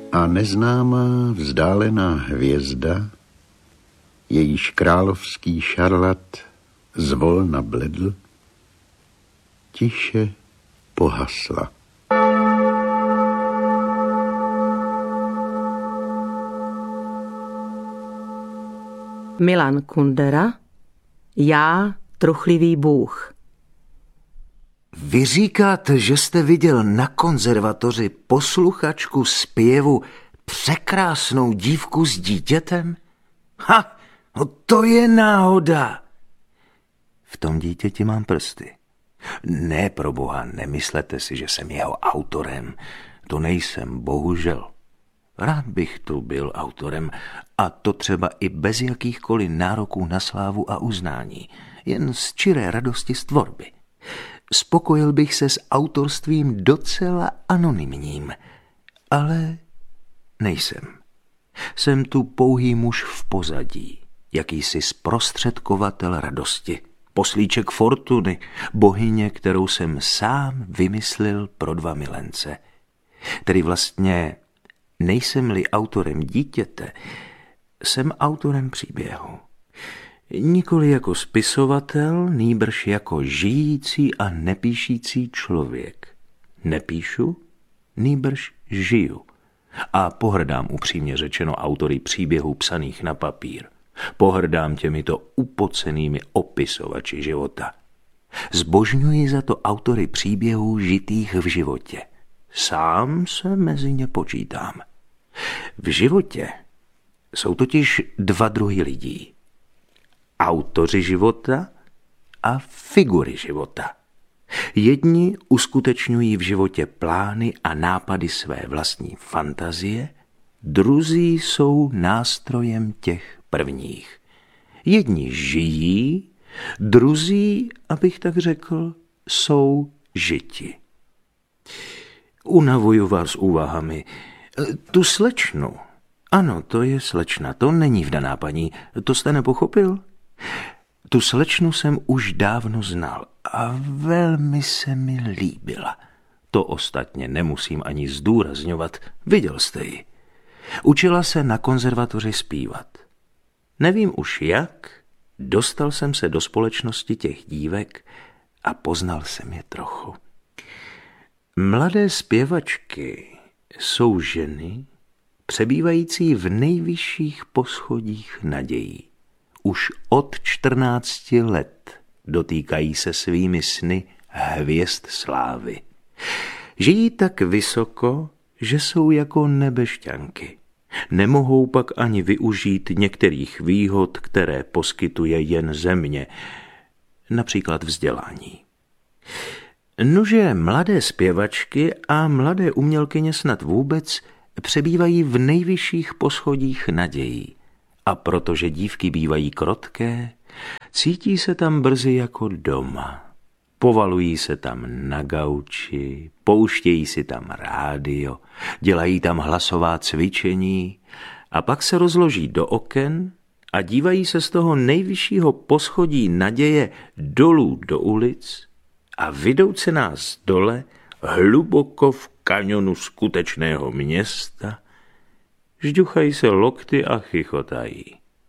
A neznámá vzdálená hvězda, jejíž královský šarlat zvolna bledl, tiše pohasla. Milan Kundera, Já, truchlivý bůh. Vy říkáte, že jste viděl na konzervatoři posluchačku zpěvu překrásnou dívku s dítětem? Ha, no to je náhoda. V tom dítěti mám prsty. Ne, proboha, nemyslete si, že jsem jeho autorem. To nejsem, bohužel. Rád bych tu byl autorem, a to třeba i bez jakýchkoliv nároků na slávu a uznání, jen z čiré radosti z tvorby. Spokojil bych se s autorstvím docela anonymním, ale nejsem. Jsem tu pouhý muž v pozadí, jakýsi zprostředkovatel radosti, poslíček fortuny, bohyně, kterou jsem sám vymyslil pro dva milence. Tedy vlastně nejsem-li autorem dítěte, jsem autorem příběhu. Nikoli jako spisovatel, nýbrž jako žijící a nepíšící člověk. Nepíšu, nýbrž žiju. A pohrdám, upřímně řečeno, autory příběhů psaných na papír. Pohrdám těmito upocenými opisovači života. Zbožňuji za to autory příběhů žitých v životě. Sám se mezi ně počítám. V životě jsou totiž dva druhy lidí. Autoři života a figury života. Jedni uskutečňují v životě plány a nápady své vlastní fantazie, druzí jsou nástrojem těch prvních. Jedni žijí, druzí, abych tak řekl, jsou žiti. Unavuju vás úvahami. Tu slečnu, ano, to je slečna, to není vdaná paní, to jste nepochopil? Tu slečnu jsem už dávno znal a velmi se mi líbila. To ostatně nemusím ani zdůrazňovat, viděl jste ji. Učila se na konzervatoři zpívat. Nevím už jak, dostal jsem se do společnosti těch dívek a poznal jsem je trochu. Mladé zpěvačky jsou ženy, přebývající v nejvyšších poschodích nadějí. Už od 14 let dotýkají se svými sny hvězd slávy. Žijí tak vysoko, že jsou jako nebešťanky. Nemohou pak ani využít některých výhod, které poskytuje jen země, například vzdělání. Nože mladé zpěvačky a mladé umělkyně snad vůbec přebývají v nejvyšších poschodích nadějí. A protože dívky bývají krotké, cítí se tam brzy jako doma. Povalují se tam na gauči, pouštějí si tam rádio, dělají tam hlasová cvičení a pak se rozloží do oken a dívají se z toho nejvyššího poschodí naděje dolů do ulic a vydouce nás dole, hluboko v kaňonu skutečného města, žduchají se lokty a chichotají.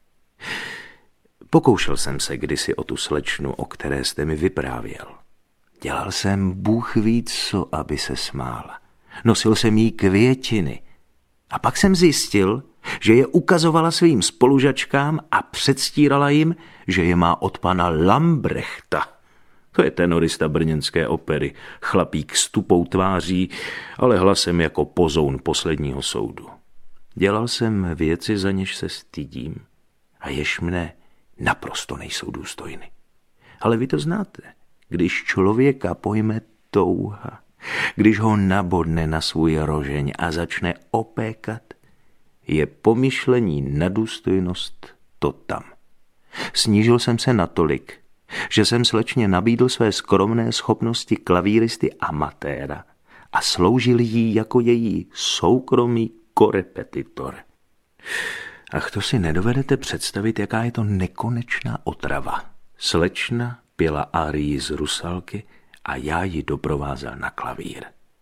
Pokoušel jsem se kdysi o tu slečnu, o které jste mi vyprávěl. Dělal jsem Bůh ví co, aby se smála. Nosil jsem jí květiny. A pak jsem zjistil, že je ukazovala svým spolužačkám a předstírala jim, že je má od pana Lambrechta. To je tenorista brněnské opery, chlapík s tupou tváří, ale hlasem jako pozoun posledního soudu. Dělal jsem věci, za něž se stydím a jež mne naprosto nejsou důstojny. Ale vy to znáte, když člověka pojme touha, když ho nabodne na svůj rožeň a začne opékat, je pomyšlení na důstojnost to tam. Snížil jsem se natolik, že jsem slečně nabídl své skromné schopnosti klavíristy amatéra a sloužil jí jako její soukromý korepetitor. Ach, to si nedovedete představit, jaká je to nekonečná otrava. Slečna pěla árii z Rusalky a já ji doprovázel na klavír.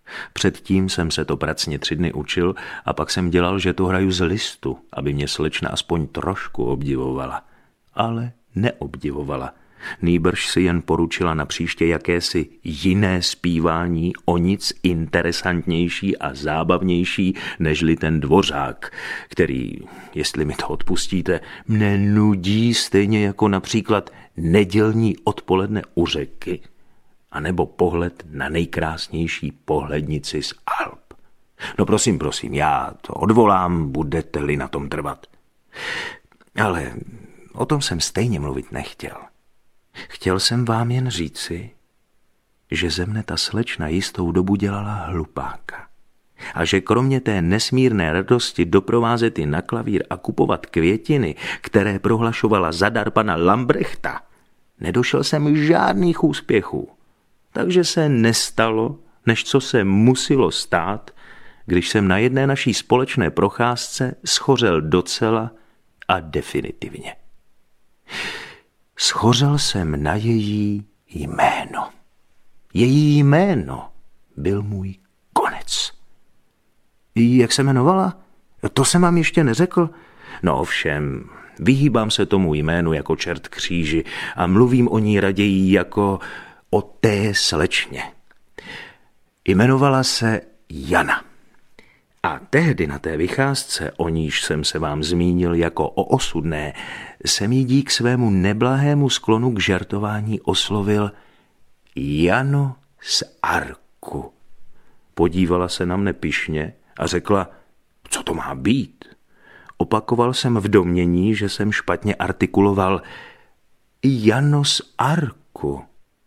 Předtím jsem se to pracně 3 dny učil a pak jsem dělal, že to hraju z listu, aby mě slečna aspoň trošku obdivovala. Ale neobdivovala. Nýbrž si jen poručila na příště jakési jiné zpívání, o nic interesantnější a zábavnější, nežli ten Dvořák, který, jestli mi to odpustíte, mne nudí stejně jako například nedělní odpoledne u řeky, anebo pohled na nejkrásnější pohlednici z Alp. No prosím, já to odvolám, budete-li na tom trvat. Ale o tom jsem stejně mluvit nechtěl. Chtěl jsem vám jen říci, že ze mne ta slečna jistou dobu dělala hlupáka. A že kromě té nesmírné radosti doprovázet ji na klavír a kupovat květiny, které prohlašovala zadar pana Lambrechta, nedošel jsem žádných úspěchů. Takže se nestalo, než co se muselo stát, když jsem na jedné naší společné procházce schořel docela a definitivně. Schořel jsem na její jméno. Její jméno byl můj konec. Jak se jmenovala? To jsem vám ještě neřekl. No ovšem, vyhýbám se tomu jménu jako čert kříži a mluvím o ní raději jako o té slečně. Jmenovala se Jana. A tehdy na té vycházce, o níž jsem se vám zmínil jako o osudné, jsem jí dík svému neblahému sklonu k žertování oslovil Jano z Arku. Podívala se na mne pyšně a řekla, co to má být. Opakoval jsem v domnění, že jsem špatně artikuloval Jano z Arku.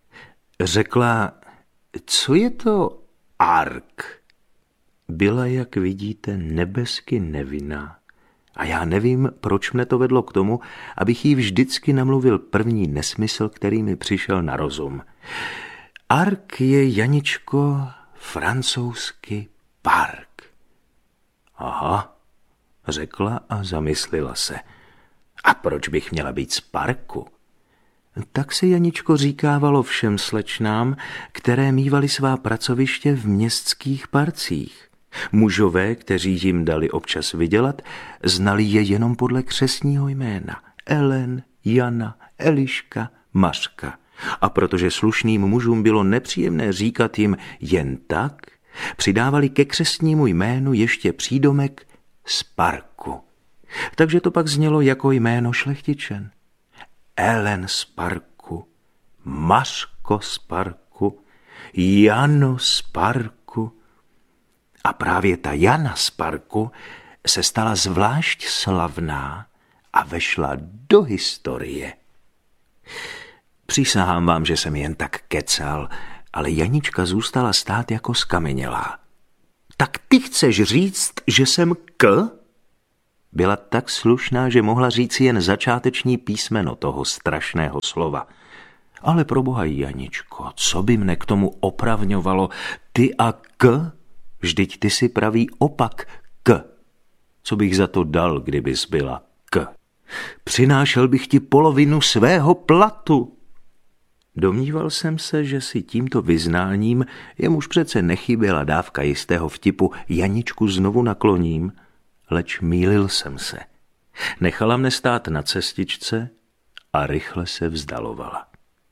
Řekla, co je to Ark? Byla, jak vidíte, nebesky nevinná a já nevím, proč mne to vedlo k tomu, abych jí vždycky namluvil první nesmysl, který mi přišel na rozum. Ark je, Janičko, francouzsky park. Aha, řekla a zamyslela se. A proč bych měla být z parku? Tak se, Janičko, říkávalo všem slečnám, které mívali svá pracoviště v městských parcích. Mužové, kteří jim dali občas vydělat, znali je jenom podle křestního jména. Ellen, Jana, Eliška, Mařka. A protože slušným mužům bylo nepříjemné říkat jim jen tak, přidávali ke křestnímu jménu ještě přídomek z parku. Takže to pak znělo jako jméno šlechtičen. Ellen z parku, Mařko z parku, Jano z parku. A právě ta Jana z parku se stala zvlášť slavná a vešla do historie. Přísahám vám, že jsem jen tak kecal, ale Janička zůstala stát jako skamenělá. Tak ty chceš říct, že jsem K? Byla tak slušná, že mohla říct jen začáteční písmeno toho strašného slova. Ale proboha, Janičko, co by mne k tomu opravňovalo? Ty a K? Vždyť ty si pravý opak K. Co bych za to dal, kdybys byla K? Přinášel bych ti polovinu svého platu. Domníval jsem se, že si tímto vyznáním, jemuž přece nechyběla dávka jistého vtipu, Janičku znovu nakloním, leč mýlil jsem se. Nechala mne stát na cestičce a rychle se vzdalovala.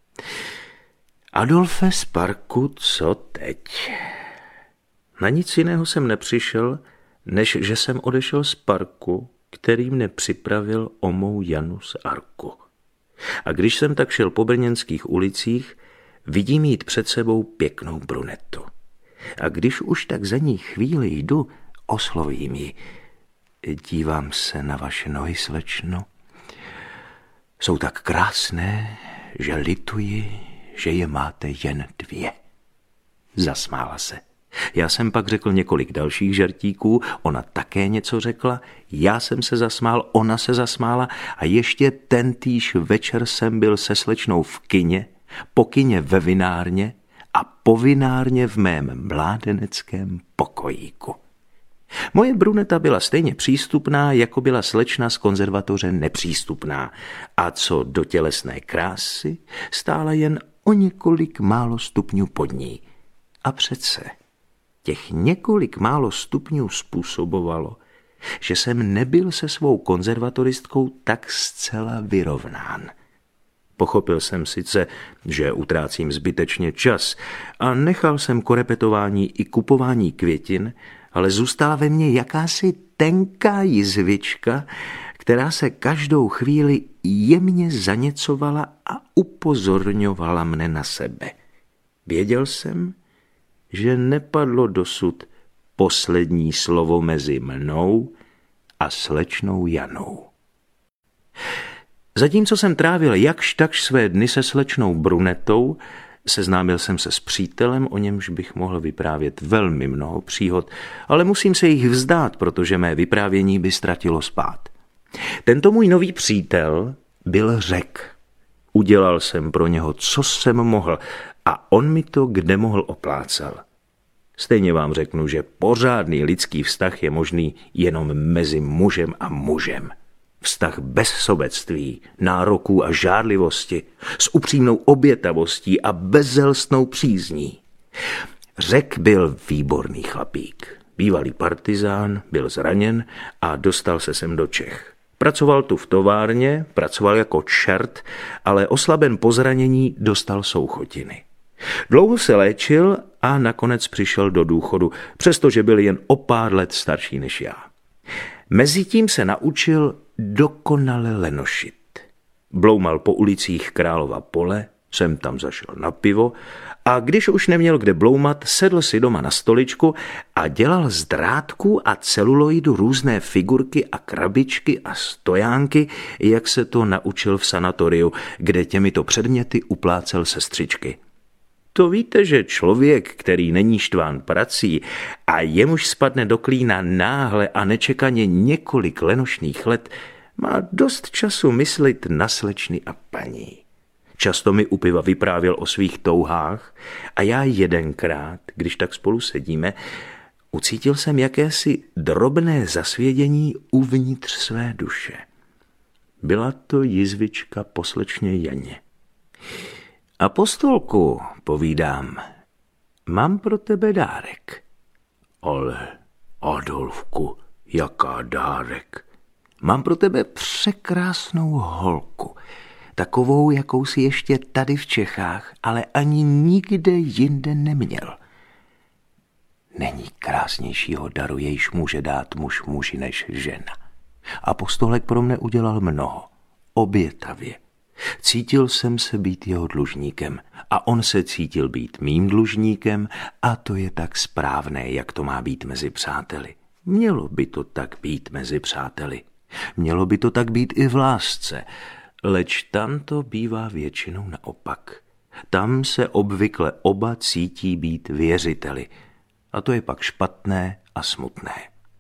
Adolfe z parku, co teď? Na nic jiného jsem nepřišel, než že jsem odešel z parku, který mne připravil o mou Janu z Arku. A když jsem tak šel po brněnských ulicích, vidím jít před sebou pěknou brunetu. A když už tak za ní chvíli jdu, oslovím ji. Dívám se na vaše nohy, slečno. Jsou tak krásné, že lituji, že je máte jen 2. Zasmála se. Já jsem pak řekl několik dalších žertíků, ona také něco řekla, já jsem se zasmál, ona se zasmála a ještě tentýž večer jsem byl se slečnou v kině, po kině ve vinárně a po vinárně v mém mládeneckém pokojíku. Moje bruneta byla stejně přístupná, jako byla slečna z konzervatoře nepřístupná a co do tělesné krásy, stála jen o několik málo stupňů pod ní. A přece Těch několik málo stupňů způsobovalo, že jsem nebyl se svou konzervatoristkou tak zcela vyrovnán. Pochopil jsem sice, že utrácím zbytečně čas a nechal jsem korepetování i kupování květin, ale zůstala ve mně jakási tenká jizvička, která se každou chvíli jemně zaněcovala a upozorňovala mne na sebe. Věděl jsem, že nepadlo dosud poslední slovo mezi mnou a slečnou Janou. Zatímco jsem trávil jakž takž své dny se slečnou Brunetou, seznámil jsem se s přítelem, o němž bych mohl vyprávět velmi mnoho příhod, ale musím se jich vzdát, protože mé vyprávění by ztratilo spád. Tento můj nový přítel byl Řek. Udělal jsem pro něho, co jsem mohl, a on mi to kde mohl oplácal. Stejně vám řeknu, že pořádný lidský vztah je možný jenom mezi mužem a mužem. Vztah bez sobectví, nároků a žárlivosti, s upřímnou obětavostí a bezelstnou přízní. Řek byl výborný chlapík. Bývalý partizán, byl zraněn a dostal se sem do Čech. Pracoval tu v továrně, pracoval jako čert, ale oslaben po zranění dostal souchotiny. Dlouho se léčil a nakonec přišel do důchodu, přestože byl jen o pár let starší než já. Mezitím se naučil dokonale lenošit. Bloumal po ulicích Králova Pole, sem tam zašel na pivo a když už neměl kde bloumat, sedl si doma na stoličku a dělal z drátků a celuloidu různé figurky a krabičky a stojánky, jak se to naučil v sanatoriu, kde těmito předměty uplácel sestřičky. To víte, že člověk, který není štván prací a jemuž spadne do klína náhle a nečekaně několik lenošných let, má dost času myslit na slečny a paní. Často mi u piva vyprávěl o svých touhách a já jedenkrát, když tak spolu sedíme, ucítil jsem jakési drobné zasvědění uvnitř své duše. Byla to jizvička po slečně Janě. Apostolku, povídám, mám pro tebe dárek. Ale, Adolfku, jaká dárek? Mám pro tebe překrásnou holku, takovou, jakou si ještě tady v Čechách, ale ani nikde jinde neměl. Není krásnějšího daru, jejž může dát muž muži než žena. Apostolek pro mne udělal mnoho, obětavě. Cítil jsem se být jeho dlužníkem a on se cítil být mým dlužníkem a to je tak správné, jak to má být mezi přáteli. Mělo by to tak být mezi přáteli. Mělo by to tak být i v lásce, leč tam to bývá většinou naopak. Tam se obvykle oba cítí být věřiteli a to je pak špatné a smutné.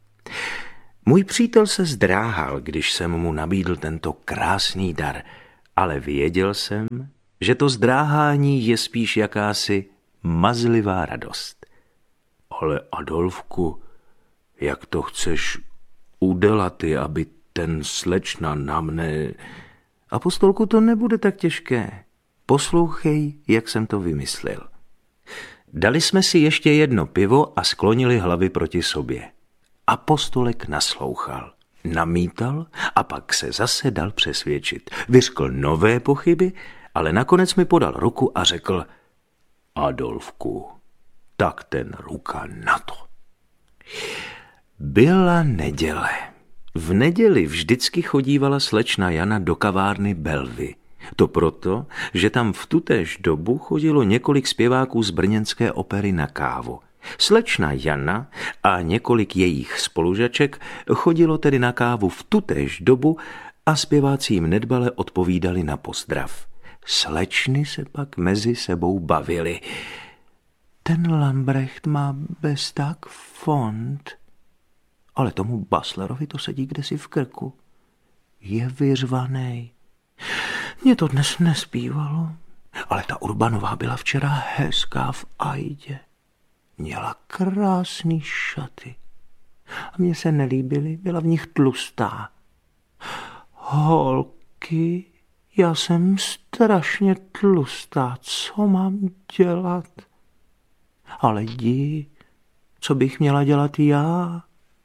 Můj přítel se zdráhal, když jsem mu nabídl tento krásný dar, ale věděl jsem, že to zdráhání je spíš jakási mazlivá radost. Ale Adolfku, jak to chceš udělat, aby ten slečna na mne... Apostolku, to nebude tak těžké. Poslouchej, jak jsem to vymyslel. Dali jsme si ještě jedno pivo a sklonili hlavy proti sobě. Apostolek naslouchal, namítal a pak se zase dal přesvědčit. Vyřkl nové pochyby, ale nakonec mi podal ruku a řekl: Adolfku, tak ten ruka na to. Byla neděle. V neděli vždycky chodívala slečna Jana do kavárny Belvy. To proto, že tam v tutéž dobu chodilo několik zpěváků z brněnské opery na kávu. Slečna Jana a několik jejich spolužaček chodilo tedy na kávu v tutéž dobu a zpěváci jim nedbale odpovídali na pozdrav. Slečny se pak mezi sebou bavily. Ten Lambrecht má bez tak fond, ale tomu Baslerovi to sedí kdesi v krku. Je vyřvanej. Mně to dnes nespívalo, ale ta Urbanová byla včera hezká v ajdě. Měla krásný šaty a mně se nelíbily, byla v nich tlustá. Holky, já jsem strašně tlustá, co mám dělat? Ale jdi, Co bych měla dělat já?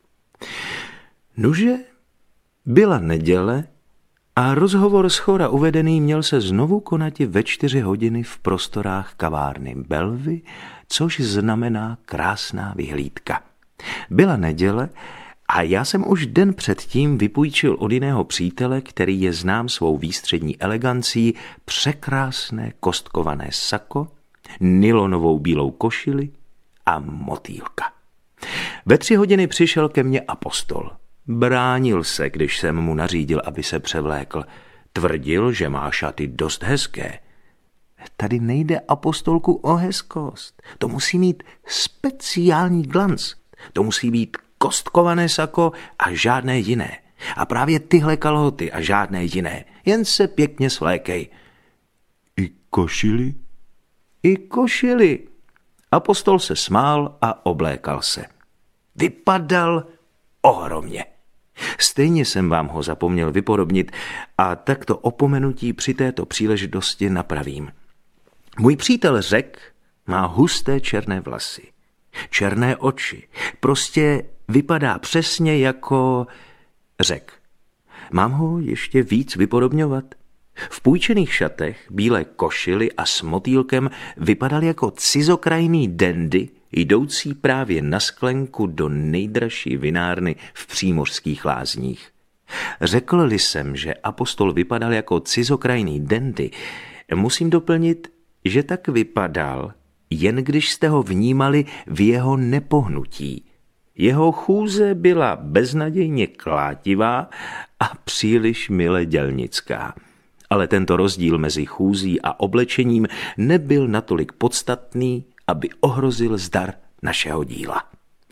Nuže, byla neděle a rozhovor z chora uvedený měl se znovu konati ve 4 hodiny v prostorách kavárny Belvy, což znamená krásná vyhlídka. Byla neděle a já jsem už den předtím vypůjčil od jiného přítele, který je znám svou výstřední elegancí, překrásné kostkované sako, nylonovou bílou košili a motýlka. Ve 3 hodiny přišel ke mně apostol. Bránil se, když jsem mu nařídil, aby se převlékl. Tvrdil, že má šaty dost hezké. Tady nejde, apostolku, o hezkost. To musí mít speciální glanc. To musí být kostkované sako a žádné jiné. A právě tyhle kalhoty a žádné jiné. Jen se pěkně svlékej. I košili? I košili. Apostol se smál a oblékal se. Vypadal ohromně. Stejně jsem vám ho zapomněl vypodobnit a takto opomenutí při této příležitosti napravím. Můj přítel Řek má husté černé vlasy, černé oči, prostě vypadá přesně jako Řek. Mám ho ještě víc vypodobňovat? V půjčených šatech, bílé košili a s motýlkem vypadal jako cizokrajný dandy, jdoucí právě na sklenku do nejdražší vinárny v Přímořských Lázních. Řekl-li jsem, že apostol vypadal jako cizokrajný dandy, musím doplnit, že tak vypadal, jen když jste ho vnímali v jeho nepohnutí. Jeho chůze byla beznadějně klátivá a příliš mile dělnická. Ale tento rozdíl mezi chůzí a oblečením nebyl natolik podstatný, aby ohrozil zdar našeho díla.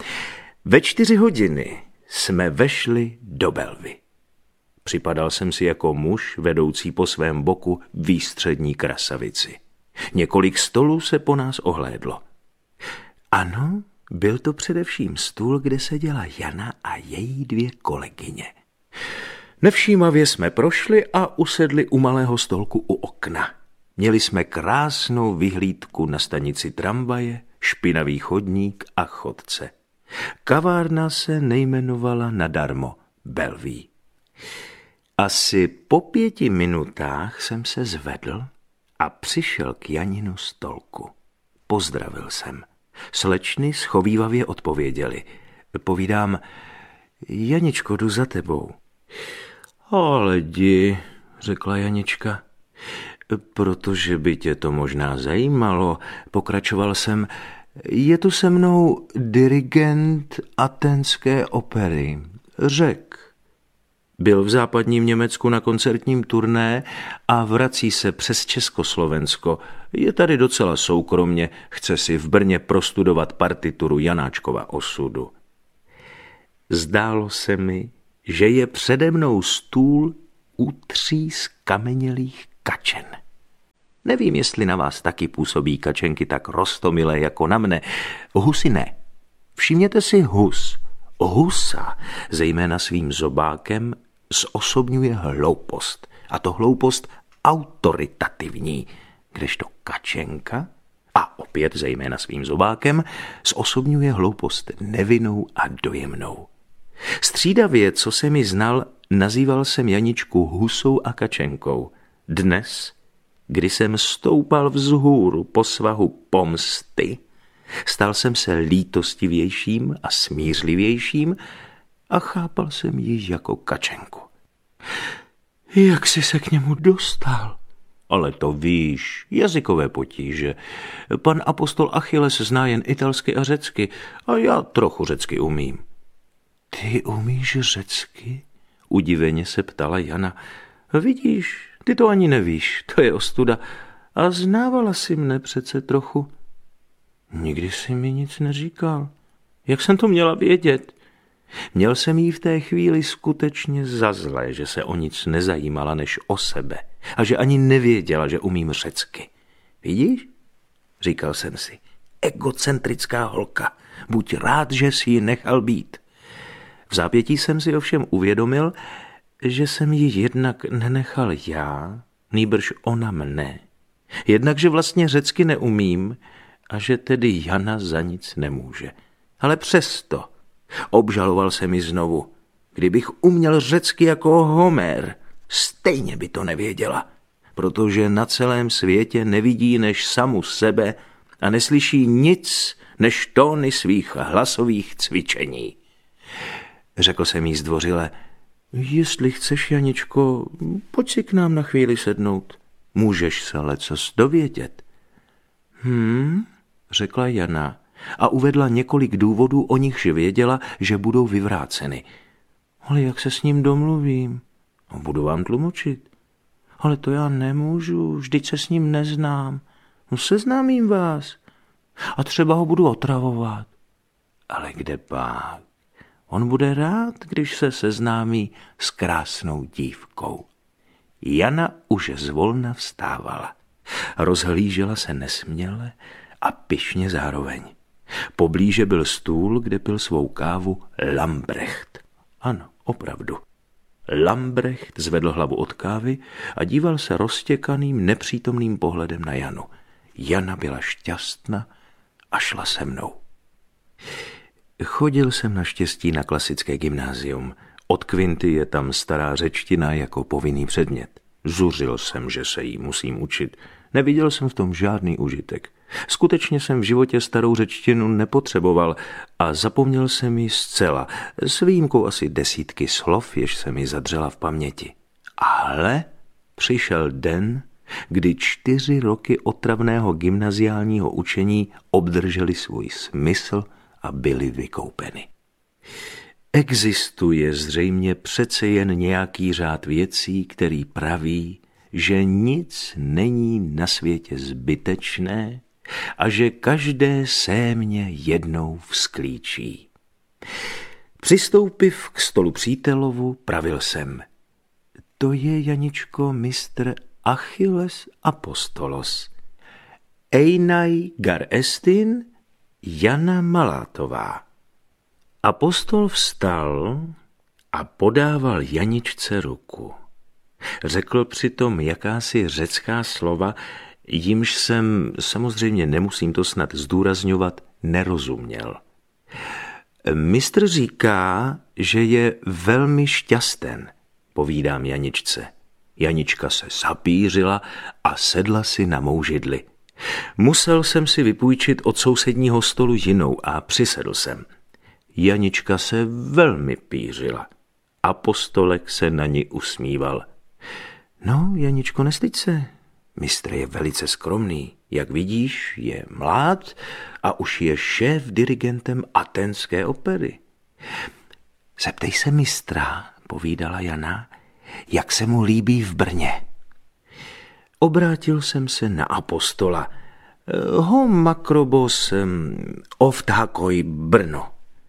Ve 4 hodiny jsme vešli do Belvy. Připadal jsem si jako muž vedoucí po svém boku výstřední krasavici. Několik stolů se po nás ohlédlo. Ano, byl to především stůl, kde seděla Jana a její 2 kolegyně. Nevšímavě jsme prošli a usedli u malého stolku u okna. Měli jsme krásnou vyhlídku na stanici tramvaje, špinavý chodník a chodce. Kavárna se nejmenovala nadarmo Belví. Asi po 5 minutách jsem se zvedl a přišel k Janinu stolku. Pozdravil jsem. Slečny schovívavě odpověděly. Povídám, Janičko, jdu za tebou. Ale jdi, řekla Janička. Protože by tě to možná zajímalo, pokračoval jsem, je tu se mnou dirigent Athénské opery, Řek. Byl v západním Německu na koncertním turné a vrací se přes Československo. Je tady docela soukromně, chce si v Brně prostudovat partituru Janáčkova osudu. Zdálo se mi, že je přede mnou stůl u 3 skamenělých kačen. Nevím, jestli na vás taky působí kačenky tak roztomilé jako na mne. Husy ne. Všimněte si hus. Husa, zejména svým zobákem, zosobňuje hloupost. A to hloupost autoritativní. Kdežto kačenka, a opět zejména svým zobákem, zosobňuje hloupost nevinnou a dojemnou. Střídavě, co se mi znal, nazýval jsem Janičku husou a kačenkou. Dnes, kdy jsem stoupal vzhůru po svahu pomsty, stal jsem se lítostivějším a smířlivějším a chápal jsem ji jako kačenku. Jak jsi se k němu dostal? Ale to víš, jazykové potíže. Pan apostol Achilles zná jen italsky a řecky a já trochu řecky umím. Ty umíš řecky? Udiveně se ptala Jana. Vidíš, ty to ani nevíš, to je ostuda. A znávala jsi mne přece trochu. Nikdy jsi mi nic neříkal. Jak jsem to měla vědět? Měl jsem jí v té chvíli skutečně za zlé, že se o nic nezajímala než o sebe a že ani nevěděla, že umím řecky. Vidíš? Říkal jsem si. Egocentrická holka. Buď rád, že si ji nechal být. V zápětí jsem si ovšem uvědomil, že jsem ji jednak nenechal já, nýbrž ona mne. Jednak, že vlastně řecky neumím a že tedy Jana za nic nemůže. Ale přesto obžaloval se mi znovu. Kdybych uměl řecky jako Homer, stejně by to nevěděla, protože na celém světě nevidí než samu sebe a neslyší nic než tóny svých hlasových cvičení. Řekl jsem jí zdvořile, jestli chceš, Janičko, pojď si k nám na chvíli sednout. Můžeš se lecos dovědět. Řekla Jana a uvedla několik důvodů, o nichž věděla, že budou vyvráceny. Ale jak se s ním domluvím? Budu vám tlumočit. Ale to já nemůžu, vždyť se s ním neznám. Seznámím vás. A třeba ho budu otravovat. Ale kde pak? On bude rád, když se seznámí s krásnou dívkou. Jana už zvolna vstávala. Rozhlížela se nesměle a pyšně zároveň. Poblíže byl stůl, kde pil svou kávu Lambrecht. Ano, opravdu. Lambrecht zvedl hlavu od kávy a díval se roztěkaným, nepřítomným pohledem na Janu. Jana byla šťastná a šla se mnou. Chodil jsem naštěstí na klasické gymnázium. Od kvinty je tam stará řečtina jako povinný předmět. Zuřil jsem, že se jí musím učit. Neviděl jsem v tom žádný užitek. Skutečně jsem v životě starou řečtinu nepotřeboval a zapomněl jsem ji zcela, s výjimkou asi 10 slov, jež se mi zadřela v paměti. Ale přišel den, kdy 4 roky otravného gymnaziálního učení obdrželi svůj smysl a byly vykoupeny. Existuje zřejmě přece jen nějaký řád věcí, který praví, že nic není na světě zbytečné a že každé sémě jednou vzklíčí. Přistoupiv k stolu přítelovu, pravil jsem. To je, Janičko, mistr Achilles Apostolos. Einai gar estin Jana Malátová. Apostol vstal a podával Janičce ruku. Řekl přitom jakási řecká slova, jimž jsem, samozřejmě nemusím to snad zdůrazňovat, nerozuměl. Mistr říká, že je velmi šťasten, povídám Janičce. Janička se zapířila a sedla si na mou židli. Musel jsem si vypůjčit od sousedního stolu jinou a přisedl jsem. Janička se velmi pířila. Apostolek se na ní usmíval. No, Janičko, nestyď se. Mistr je velice skromný. Jak vidíš, je mlád a už je šéf dirigentem Aténské opery. Zeptej se mistra, povídala Jana, jak se mu líbí v Brně. Obrátil jsem se na apostola. Ho makrobos ovtákoj Brno.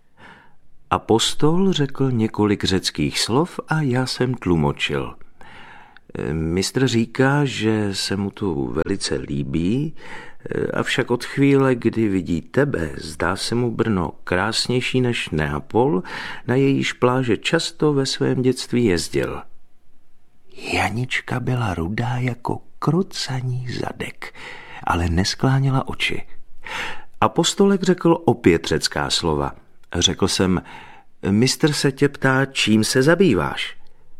Apostol řekl několik řeckých slov a já jsem tlumočil. Mistr říká, že se mu tu velice líbí, avšak od chvíle, kdy vidí tebe, zdá se mu Brno krásnější než Neapol, na jejíž pláže často ve svém dětství jezdil. Janička byla rudá jako krucaní zadek, ale neskláněla oči. Apostolek řekl opět řecká slova. Řekl jsem, mistr se tě ptá, čím se zabýváš?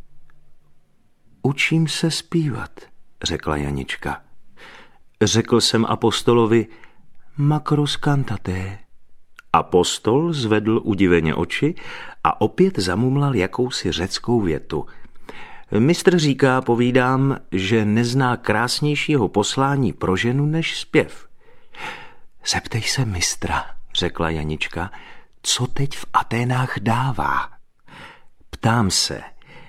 Učím se zpívat, řekla Janička. Řekl jsem apostolovi, makros cantate. Apostol zvedl udiveně oči a opět zamumlal jakousi řeckou větu. Mistr říká, povídám, že nezná krásnějšího poslání pro ženu než zpěv. Zeptej se mistra, řekla Janička, co teď v Aténách dává. Ptám se,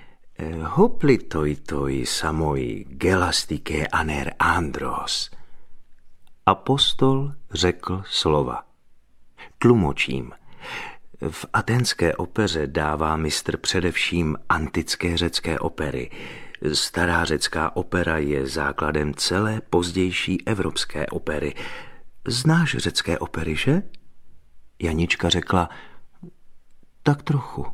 hoplitoi samoi gelastike aner andros. Apostol řekl slova. Tlumočím. V aténské opeře dává mistr především antické řecké opery. Stará řecká opera je základem celé pozdější evropské opery. Znáš řecké opery, že? Janička řekla, tak trochu.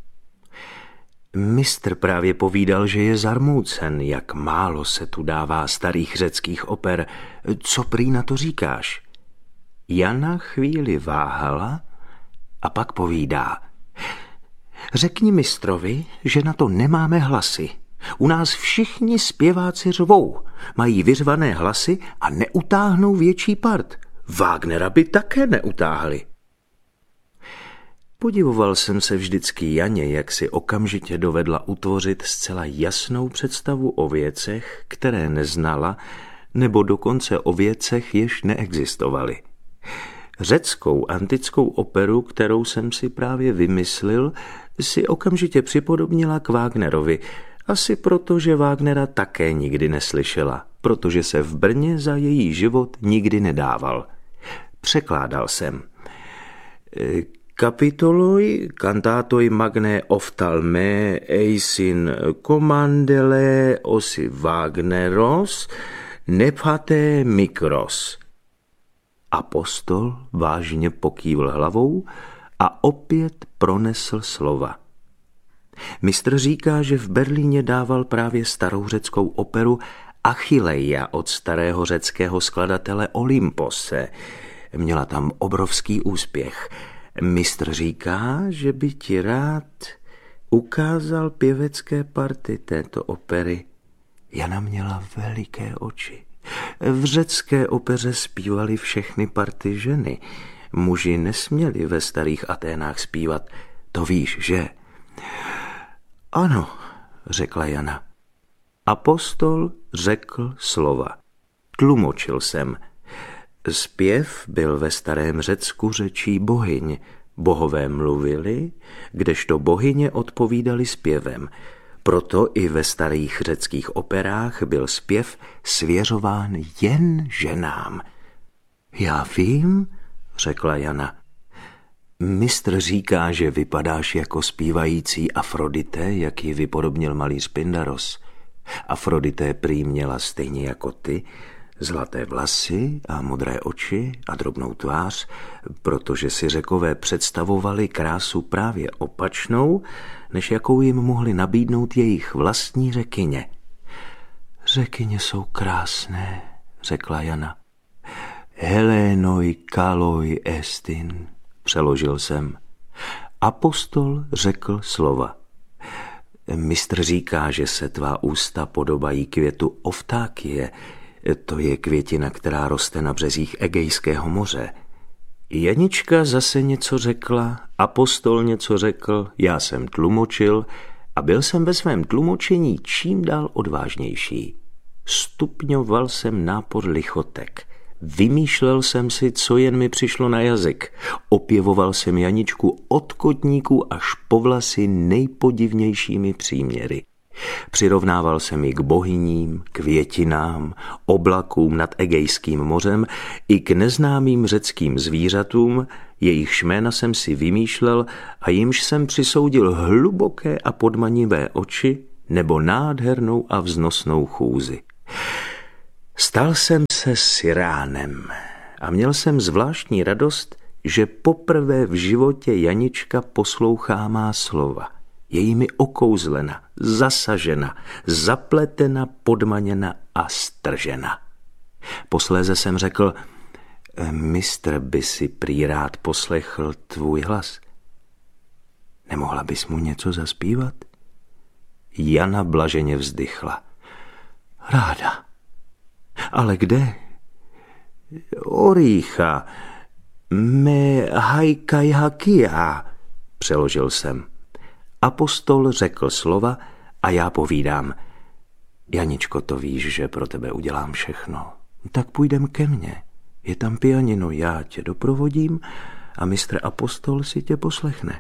Mistr právě povídal, že je zarmoucen, jak málo se tu dává starých řeckých oper. Co prý na to říkáš? Jana chvíli váhala A pak povídá: řekni mistrovi, že na to nemáme hlasy. U nás všichni zpěváci řvou, mají vyřvané hlasy a neutáhnou větší part. Wagnera by také neutáhli. Podivoval jsem se vždycky Janě, jak si okamžitě dovedla utvořit zcela jasnou představu o věcech, které neznala, nebo dokonce o věcech, jež neexistovaly. Řeckou antickou operu, kterou jsem si právě vymyslil, si okamžitě připodobnila k Wagnerovi, asi proto, že Wagnera také nikdy neslyšela, protože se v Brně za její život nikdy nedával. Překládal jsem: kapitoloi cantatoi magnae ophthalme eisin commandele osi Wagneros nephate mikros. Apostol vážně pokývl hlavou a opět pronesl slova. Mistr říká, že v Berlíně dával právě starou řeckou operu Achilleia od starého řeckého skladatele Olympose. Měla tam obrovský úspěch. Mistr říká, že by ti rád ukázal pěvecké party této opery. Jana měla veliké oči. V řecké opeře zpívaly všechny party ženy. Muži nesměli ve starých Aténách zpívat. To víš, že? Ano, řekla Jana. Apostol řekl slova. Tlumočil jsem. Zpěv byl ve starém Řecku řečí bohyň. Bohové mluvili, kdežto bohyně odpovídali zpěvem. Proto i ve starých řeckých operách byl zpěv svěřován jen ženám. Já vím, řekla Jana. Mistr říká, že vypadáš jako zpívající Afrodite, jak ji vypodobnil malíř Pindaros. Afrodite prý měla stejně jako ty zlaté vlasy a modré oči a drobnou tvář, protože si Řekové představovali krásu právě opačnou, než jakou jim mohli nabídnout jejich vlastní řekyně. Řekyně jsou krásné, řekla Jana. Helenoi kaloi estin, přeložil jsem. Apostol řekl slova. Mistr říká, že se tvá ústa podobají květu oftákie. To je květina, která roste na březích Egejského moře. Janička zase něco řekla, apostol něco řekl, já jsem tlumočil a byl jsem ve svém tlumočení čím dál odvážnější. Stupňoval jsem nápor lichotek. Vymýšlel jsem si, co jen mi přišlo na jazyk. Opěvoval jsem Janičku od kotníků až po vlasy nejpodivnějšími příměry. Přirovnával jsem ji k bohyním, květinám, oblakům nad Egejským mořem i k neznámým řeckým zvířatům, jejichž jména jsem si vymýšlel a jimž jsem přisoudil hluboké a podmanivé oči nebo nádhernou a vznosnou chůzi. Stal jsem se Siránem a měl jsem zvláštní radost, že poprvé v životě Janička poslouchá má slova. Je jimi okouzlena, zasažena, zapletena, podmaněna a stržena. Posléze jsem řekl, mistr by si prý rád poslechl tvůj hlas. Nemohla bys mu něco zaspívat? Jana blaženě vzdychla. Ráda. Ale kde? Orícha, me hajkajhakia, přeložil jsem. Apostol řekl slova a já povídám. Janičko, to víš, že pro tebe udělám všechno. Tak půjdem ke mně. Je tam pianino, já tě doprovodím a mistr Apostol si tě poslechne.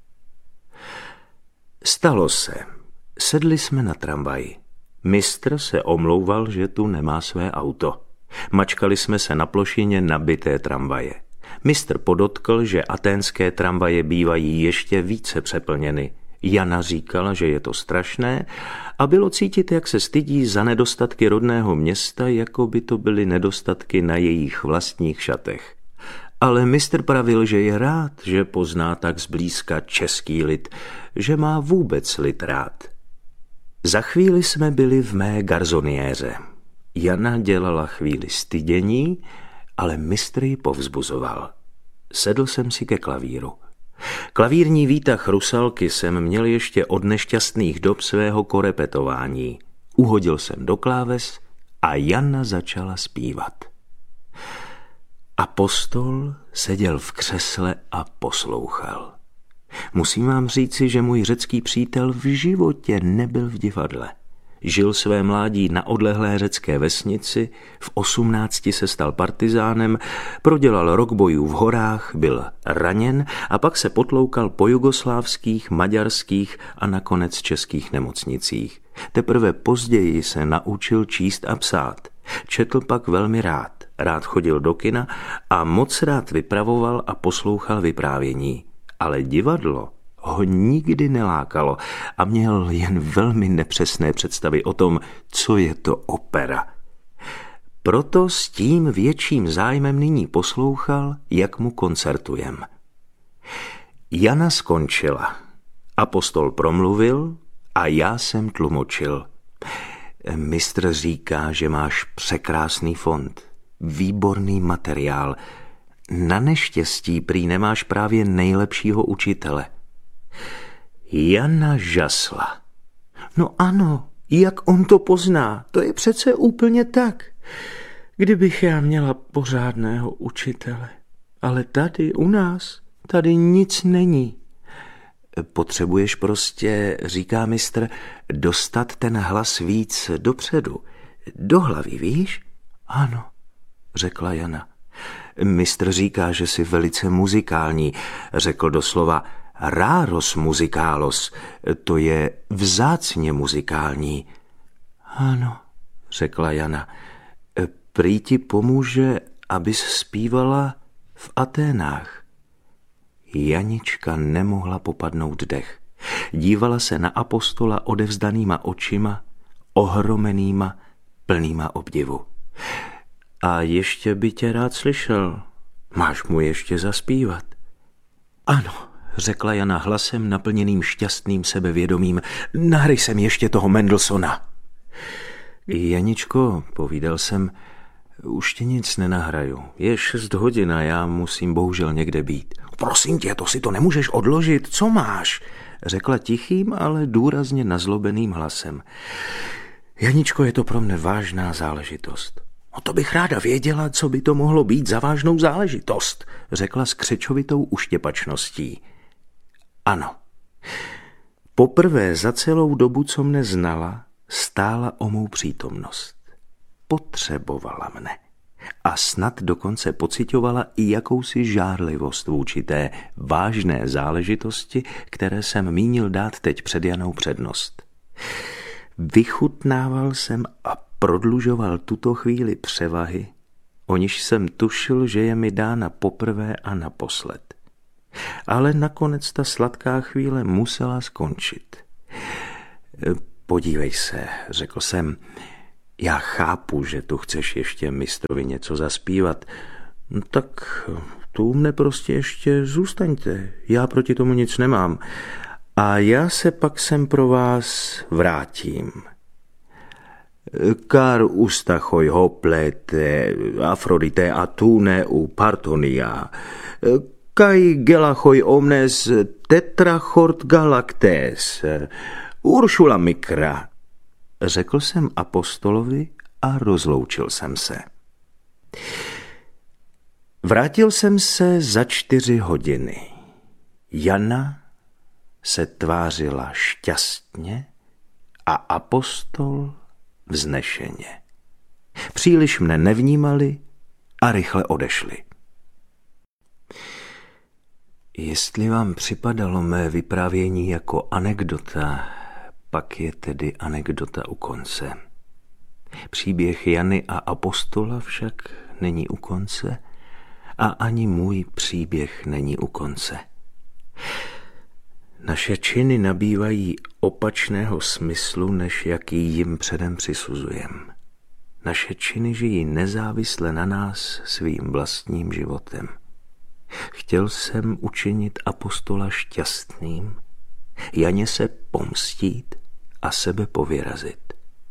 Stalo se. Sedli jsme na tramvaji. Mistr se omlouval, že tu nemá své auto. Mačkali jsme se na plošině nabité tramvaje. Mistr podotkl, že aténské tramvaje bývají ještě více přeplněny. Jana říkala, že je to strašné a bylo cítit, jak se stydí za nedostatky rodného města, jako by to byly nedostatky na jejich vlastních šatech. Ale mistr pravil, že je rád, že pozná tak zblízka český lid, že má vůbec lid rád. Za chvíli jsme byli v mé garzoniéře. Jana dělala chvíli stydění, ale mistr ji povzbuzoval. Sedl jsem si ke klavíru. Klavírní výtah Rusalky jsem měl ještě od nešťastných dob svého korepetování. Uhodil jsem do kláves a Jana začala zpívat. Apostol seděl v křesle a poslouchal. Musím vám říci, že můj řecký přítel v životě nebyl v divadle. Žil své mládí na odlehlé řecké vesnici, v 18 se stal partizánem, prodělal rok bojů v horách, byl raněn a pak se potloukal po jugoslávských, maďarských a nakonec českých nemocnicích. Teprve později se naučil číst a psát. Četl pak velmi rád. Rád chodil do kina a moc rád vypravoval a poslouchal vyprávění. Ale divadlo ho nikdy nelákalo a měl jen velmi nepřesné představy o tom, co je to opera. Proto s tím větším zájmem nyní poslouchal, jak mu koncertujem. Jana skončila. Apostol promluvil a já jsem tlumočil. Mistr říká, že máš překrásný fond, výborný materiál. Na neštěstí prý nemáš právě nejlepšího učitele. Jana žasla. No ano, jak on to pozná, to je přece úplně tak. Kdybych já měla pořádného učitele. Ale tady u nás, tady nic není. Potřebuješ prostě, říká mistr, dostat ten hlas víc dopředu. Do hlavy, víš? Ano, řekla Jana. Mistr říká, že jsi velice muzikální, řekl doslova raros musicalos, to je vzácně muzikální. Ano, řekla Jana, prý ti pomůže, abys zpívala v Aténách. Janička nemohla popadnout dech. Dívala se na apostola odevzdanýma očima, ohromenýma, plnýma obdivu. A ještě by tě rád slyšel. Máš mu ještě zaspívat? Ano, řekla Jana hlasem naplněným šťastným sebevědomím. Nahraj sem ještě toho Mendelssohna. Janičko, povídal jsem, už ti nic nenahraju. Je 6 hodin a já musím bohužel někde být. Prosím tě, to si to nemůžeš odložit. Co máš? Řekla tichým, ale důrazně nazlobeným hlasem. Janičko, je to pro mne vážná záležitost. No to bych ráda věděla, co by to mohlo být za vážnou záležitost, řekla s křečovitou uštěpačností. Ano. Poprvé za celou dobu, co mne znala, stála o mou přítomnost. Potřebovala mne. A snad dokonce pociťovala i jakousi žárlivost vůči té vážné záležitosti, které jsem mínil dát teď před Janou přednost. Vychutnával jsem a prodlužoval tuto chvíli převahy, o níž jsem tušil, že je mi dána poprvé a naposled. Ale nakonec ta sladká chvíle musela skončit. Podívej se, řekl jsem, já chápu, že tu chceš ještě mistrovi něco zaspívat, no tak tu mne prostě ještě zůstaňte, já proti tomu nic nemám. A já se pak sem pro vás vrátím. Kar ustachoj hoplete, Afrodite atune u Partonia, kai gelachoj omnes tetrachort galactes, Uršula Mikra. Řekl jsem apostolovi a rozloučil jsem se. Vrátil jsem se za 4 hodiny. Jana se tvářila šťastně a apostol vznešeně. Příliš mne nevnímali a rychle odešli. Jestli vám připadalo mé vyprávění jako anekdota, pak je tedy anekdota u konce. Příběh Jany a apostola však není u konce a ani můj příběh není u konce. Naše činy nabývají opačného smyslu, než jaký jim předem přisuzujem. Naše činy žijí nezávisle na nás svým vlastním životem. Chtěl jsem učinit apostola šťastným, Janě se pomstít a sebe povyrazit.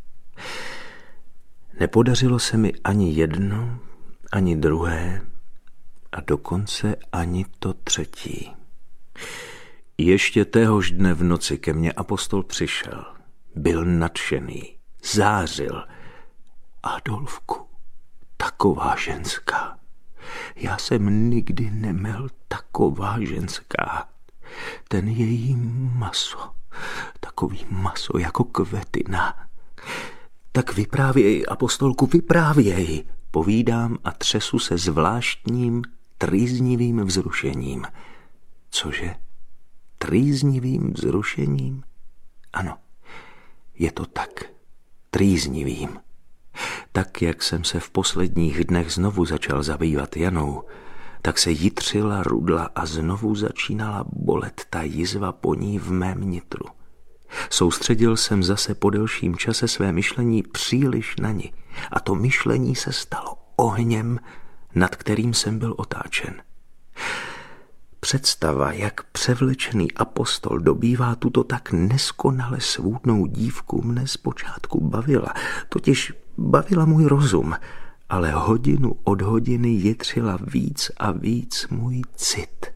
Nepodařilo se mi ani jedno, ani druhé a dokonce ani to třetí. Ještě téhož dne v noci ke mně apostol přišel. Byl nadšený, zářil. Adolfku, taková ženská. Já jsem nikdy neměl taková ženská. Ten její maso, takový maso jako kvetina. Tak vyprávěj, apostolku, vyprávěj. Povídám a třesu se zvláštním, trýznivým vzrušením. Cože? Trýznivým vzrušením? Ano, je to tak, trýznivým. Tak, jak jsem se v posledních dnech znovu začal zabývat Janou, tak se jitřila rudla a znovu začínala bolet ta jizva po ní v mém nitru. Soustředil jsem zase po delším čase své myšlení příliš na ni a to myšlení se stalo ohněm, nad kterým jsem byl otáčen. Představa, jak převlečený apostol dobývá tuto tak neskonale svůdnou dívku, mne zpočátku bavila, totiž bavila můj rozum, ale hodinu od hodiny jitřila víc a víc můj cit.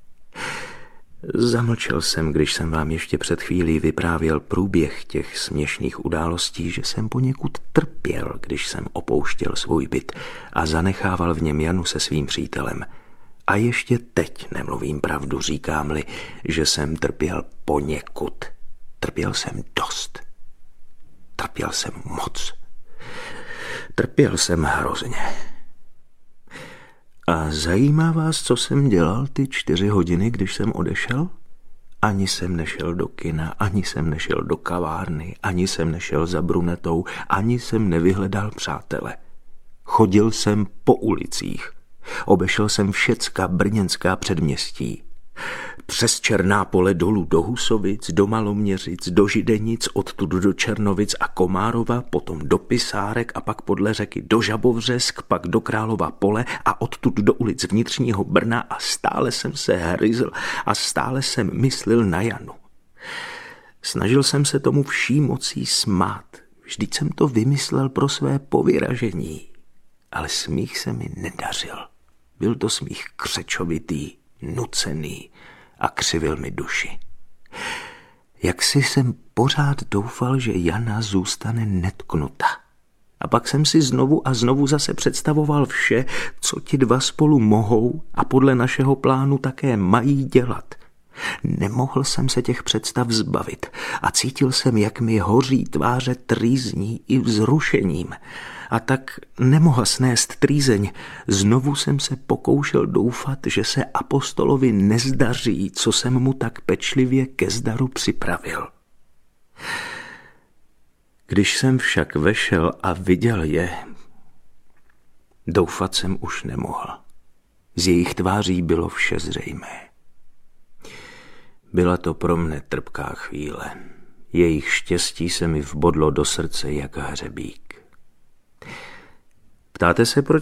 Zamlčel jsem, když jsem vám ještě před chvílí vyprávěl průběh těch směšných událostí, že jsem poněkud trpěl, když jsem opouštěl svůj byt a zanechával v něm Janu se svým přítelem. A ještě teď nemluvím pravdu, říkám-li, že jsem trpěl poněkud. Trpěl jsem dost. Trpěl jsem moc. Trpěl jsem hrozně. A zajímá vás, co jsem dělal ty 4 hodiny, když jsem odešel? Ani jsem nešel do kina, ani jsem nešel do kavárny, ani jsem nešel za brunetou, ani jsem nevyhledal přátele. Chodil jsem po ulicích. Obešel jsem všecka brněnská předměstí. Přes Černá Pole dolů do Husovic, do Maloměřic, do Židenic, odtud do Černovic a Komárova, potom do Pisárek a pak podle řeky do Žabovřesk, pak do Králova Pole a odtud do ulic vnitřního Brna a stále jsem se hryzl a stále jsem myslel na Janu. Snažil jsem se tomu vší mocí smát. Vždyť jsem to vymyslel pro své povyražení. Ale smích se mi nedařil. Byl to smích křečovitý, nucený a křivil mi duši. Jaksi jsem pořád doufal, že Jana zůstane netknuta. A pak jsem si znovu a znovu zase představoval vše, co ti dva spolu mohou a podle našeho plánu také mají dělat. Nemohl jsem se těch představ zbavit a cítil jsem, jak mi hoří tváře trýzní i vzrušením. A tak nemohl snést trýzeň. Znovu jsem se pokoušel doufat, že se apostolovi nezdaří, co jsem mu tak pečlivě ke zdaru připravil. Když jsem však vešel a viděl je, doufat jsem už nemohl. Z jejich tváří bylo vše zřejmé. Byla to pro mne trpká chvíle. Jejich štěstí se mi vbodlo do srdce jak hřebík. Ptáte se, proč